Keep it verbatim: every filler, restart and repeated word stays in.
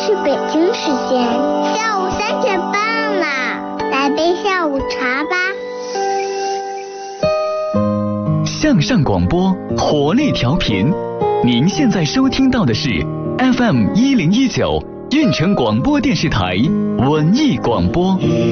是北京时间下午三点半啦，来杯下午茶吧。 向上广播，活力调频。您现在收听到的是 F M 一零一九运城广播电视台文艺广播。